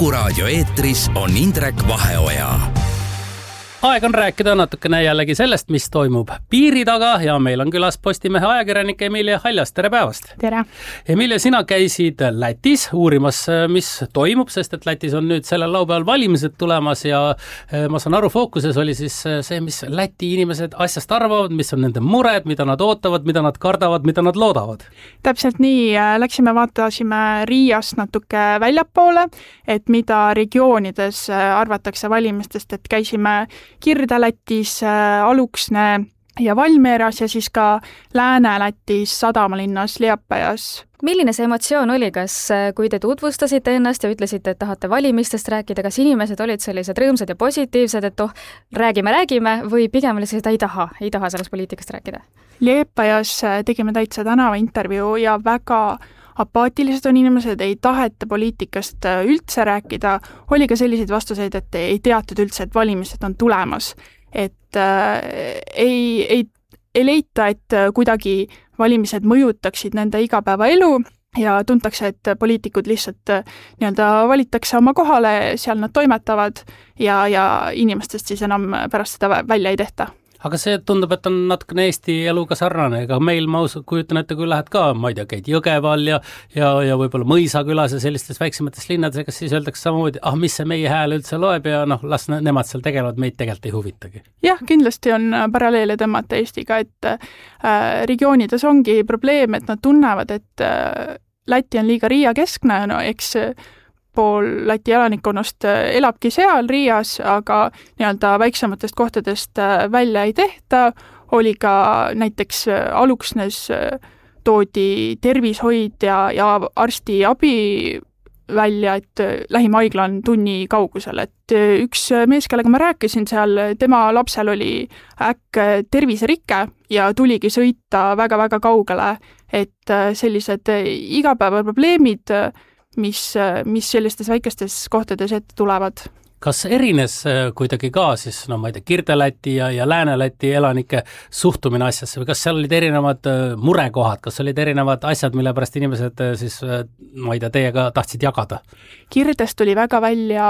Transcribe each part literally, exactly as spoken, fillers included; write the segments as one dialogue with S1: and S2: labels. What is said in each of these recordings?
S1: Kuku raadio eetris on Indrek Vaheoja.
S2: Aeg on rääkida natukene jällegi sellest, mis toimub piiri taga ja meil on külas Postimehe ajakirjanik Emilia Haljas. Tere päevast!
S3: Tere!
S2: Emilia, sina käisid Lätis uurimas, mis toimub, sest et Lätis on nüüd sellel laupäeval valimised tulemas ja ma saan aru, fookuses oli siis see, mis Läti inimesed asjast arvavad, mis on nende mured, mida nad ootavad, mida nad kardavad, mida nad loodavad.
S3: Täpselt nii, läksime vaatasime Riiast natuke väljapoole, et mida regioonides arvatakse valimistest, et käisime Kirde-Lätis, Aluksne ja Valmieras ja siis ka Lääne-Lätis sadamalinnas Liepajas.
S4: Milline see emotsioon oli, kas kui te tutvustasite ennast ja ütlesite, et tahate valimistest rääkida, kas inimesed olid sellised rõõmsad ja positiivsed, et oh, räägime, räägime või pigem oli see, et ei taha, ei taha sellest poliitikast rääkida?
S3: Liepajas tegime täitsa tänava intervjuu ja väga apaatilised on inimesed, ei taheta poliitikast üldse rääkida, oli ka selliseid vastuseid, et ei teatud üldse, et valimised on tulemas. Et äh, ei, ei, ei leita, et kuidagi valimised mõjutaksid nende igapäevaelu ja tuntakse, et poliitikud lihtsalt nii-öelda valitakse oma kohale, seal nad toimetavad ja, ja inimestest siis enam pärast seda välja ei tehta.
S2: Aga see tundub, et on natukene Eesti eluga sarnane, ega meil ma kujutan ette, kui lähed ka, ma ei tea, käid Jõgeval ja, ja, ja võib-olla Mõisakülas ja sellistes väiksemates linnades, ega siis öeldakse samamoodi, ah, mis see meie hääl üldse loeb ja noh, las nemad seal tegelevad, meid tegelikult ei huvitagi.
S3: Jah, kindlasti on paralleele tõmmata Eestiga, et äh, regioonides ongi probleem, et nad tunnevad, et äh, Läti on liiga Riia keskne, no eks pool Läti elanikkonnast elabki seal Riias, aga nii-öelda väiksematest kohtadest välja ei tehta. Oli ka näiteks Aluksnes toodi tervishoid ja, ja arsti abi välja, et lähim haigla on tunni kaugusel. Et üks mees, kellega ma rääkisin seal, tema lapsel oli äkk terviserike ja tuligi sõita väga-väga kaugele, et sellised igapäevaprobleemid mis, mis sellistes väikestes kohtades ette tulevad.
S2: Kas erines kuidagi ka siis, no ma ei tea, Kirde-Läti ja, ja Lääne-Läti elanike suhtumine asjasse või kas seal olid erinevad murekohad, kas olid erinevad asjad, mille pärast inimesed siis, ma ei tea, teiega tahtsid jagada?
S3: Kirdest tuli väga välja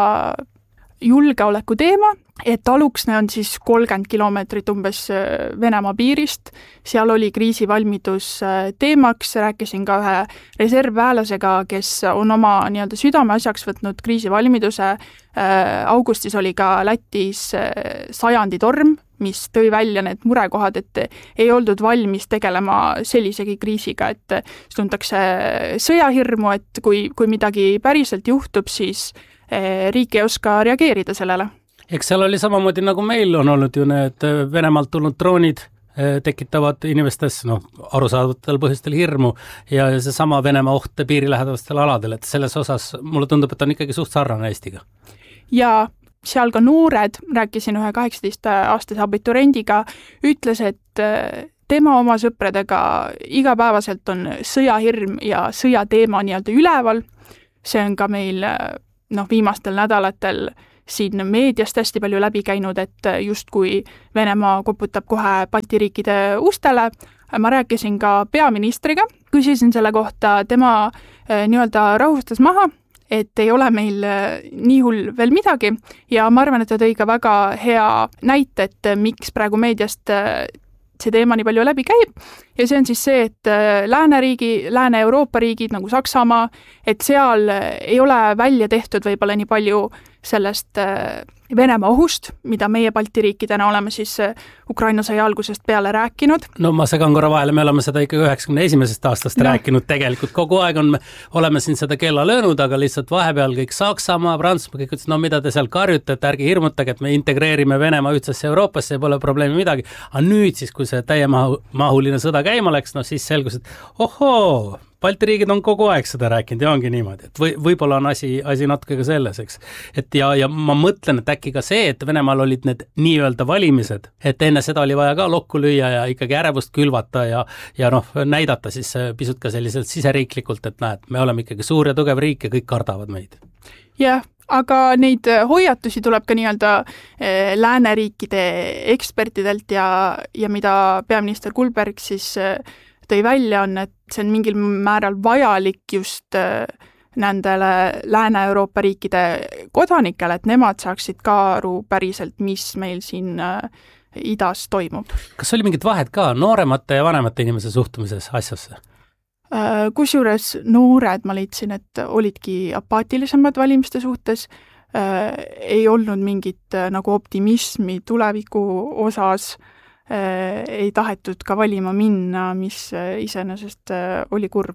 S3: julgeoleku teema, et Aluksne on siis kolmkümmend kilomeetrit umbes Venemaa piirist, seal oli kriisivalmidus teemaks, rääkisin ka ühe reservväelasega, kes on oma nii-öelda südameasjaks võtnud kriisivalmiduse, augustis oli ka Lätis sajandi torm, mis tõi välja need murekohad, et ei oldud valmis tegelema sellisegi kriisiga, et tuntakse sõjahirmu, et kui, kui midagi päriselt juhtub, siis riik ei oska reageerida sellele.
S2: Eks seal oli samamoodi nagu meil on olnud ju need Venemaalt tulnud droonid tekitavad inimestes no, arusaadavatel põhjustel hirmu ja see sama Venemaa oht piirilähedastel aladel, et selles osas mulle tundub, et on ikkagi suht sarnane Eestiga.
S3: Ja seal ka noored, rääkisin ühe kaheksateist-aastase abiturendiga, ütles, et tema oma sõpradega igapäevaselt on sõjahirm ja sõjateema nii-öelda üleval. See on ka meil noh, viimastel nädalatel siin meediast hästi palju läbi käinud, et justkui Venemaa koputab kohe Balti riikide ustele. Ma rääkisin ka peaministriga, küsisin selle kohta, tema nii-öelda rahustas maha, et ei ole meil nii hull veel midagi ja ma arvan, et ta tõi ka väga hea näite, et miks praegu meediast see teema nii palju läbi käib ja see on siis see, et Lääneriigi, Lääne-Euroopa riigid nagu Saksamaa, et seal ei ole välja tehtud võib-olla nii palju sellest Venemaa ohust, mida meie Balti riikidena oleme siis Ukraina sõja algusest peale rääkinud.
S2: No ma segan korra vahele, me oleme seda ikka üheksakümne esimesest aastast no. rääkinud tegelikult. Kogu aeg on, oleme siin seda kella löönud, aga lihtsalt vahepeal kõik Saksamaa, Prantsusmaa, kõik ütles, no mida te seal karjute, et ärge hirmutage, et me integreerime Venemaa ühtsesse Euroopasse ja pole probleemi midagi. Aga nüüd siis, kui see täiemahuline sõda käima läks, no siis selgus, et ohoo, Balti riigid on kogu aeg seda rääkinud ja ongi niimoodi, et või, võib-olla on asi, asi natuke ka selles, eks. Et ja, ja ma mõtlen, et äkki ka see, et Venemaal olid need nii-öelda valimised, et enne seda oli vaja ka lokku lüüa ja ikkagi ärevust külvata ja, ja noh, näidata siis pisut ka selliselt siseriiklikult, et näed, me oleme ikkagi suur ja tugev riik ja kõik kardavad meid.
S3: Jah, aga neid hoiatusi tuleb ka nii-öelda lääneriikide ekspertidelt ja, ja mida peaminister Kulberg siis tõi välja on, et see on mingil määral vajalik just nendele Lääne-Euroopa riikide kodanikele, et nemad saaksid ka aru päriselt, mis meil siin idas toimub.
S2: Kas oli mingit vahet ka nooremate ja vanemate inimese suhtumises asjasse?
S3: Kusjuures noored, ma leidsin, et olidki apaatilisemad valimiste suhtes, ei olnud mingit nagu optimismi tuleviku osas, ei tahetud ka valima minna, mis iseenesest oli kurb.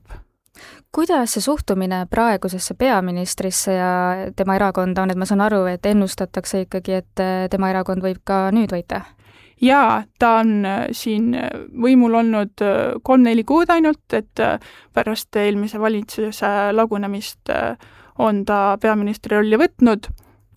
S4: Kuidas see suhtumine praegusesse peaministrisse ja tema erakonda on, et ma saan aru, et ennustatakse ikkagi, et tema erakond võib ka nüüd võita?
S3: Jaa, ta on siin võimul olnud kolm-neli kuud ainult, et pärast eelmise valitsuse lagunemist on ta peaministri rolli võtnud.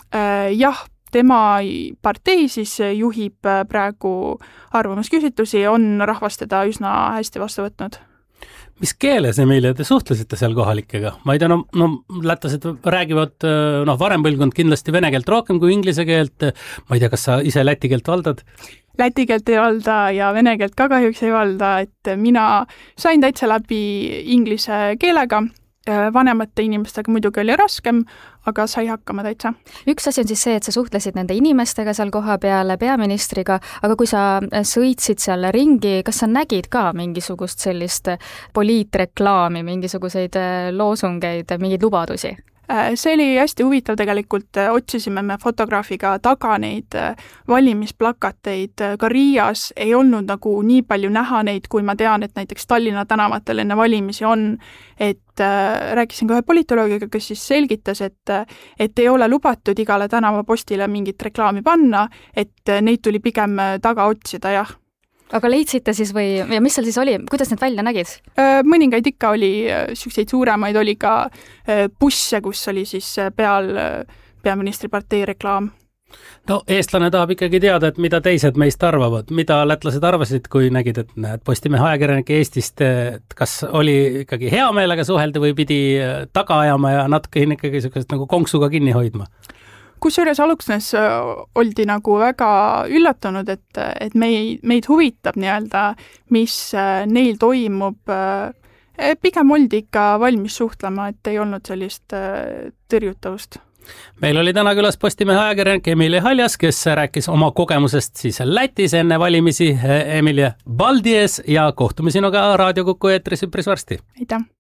S3: Jah, tema partei siis juhib praegu arvamusküsitlusi, on rahvast teda üsna hästi vastu võtnud.
S2: Mis keeles, Emilia, te suhtlesite seal kohalikega? Ma ei tea, no, no lätlased räägivad, noh, varem põlvkond kindlasti vene keelt rohkem kui inglise keelt. Ma ei tea, kas sa ise läti keelt valdad?
S3: Läti keelt ei valda ja vene keelt ka kahjuks ei valda, et mina sain täitsa läbi inglise keelega. Vanemate inimestega muidugi oli raskem, aga sai hakkama täitsa.
S4: Üks asi on siis see, et sa suhtlesid nende inimestega seal koha peale peaministriga, aga kui sa sõitsid seal ringi, kas sa nägid ka mingisugust sellist poliitreklaami, mingisuguseid loosungeid, mingeid lubadusi?
S3: See oli hästi huvitav tegelikult, otsisime me fotograafiga taga neid valimisplakateid, ka Riias ei olnud nagu nii palju näha neid, kui ma tean, et näiteks Tallinna tänavatel enne valimisi on, et rääkisin ka ühe politoloogiga, kes siis selgitas, et, et ei ole lubatud igale tänavapostile mingit reklaami panna, et neid tuli pigem taga otsida, jah.
S4: Aga leidsite siis või, ja mis seal siis oli, kuidas need välja nägid?
S3: Mõningaid ikka oli, selliseid suuremaid oli ka busse, kus oli siis peal peaministri partei reklaam.
S2: No eestlane tahab ikkagi teada, et mida teised meist arvavad, mida lätlased arvasid, kui nägid, et näed Postimehe ajakirjanike Eestist, et kas oli ikkagi hea meelega suhelda või pidi taga ajama ja natuke ikkagi sellisest nagu konksuga kinni hoidma?
S3: Kusjuures aluksnes oldi nagu väga üllatunud, et, et meid, meid huvitab nii-öelda, mis neil toimub. Pigem oldi ikka valmis suhtlema, et ei olnud sellist tõrjutavust.
S2: Meil oli täna külas Postimehe ajakirjanik Emilia Haljas, kes rääkis oma kogemusest siis Lätis enne valimisi. Emilia Baldies ja kohtume sinuga Raadio Kuku eetris üpris varsti.
S3: Aitäh!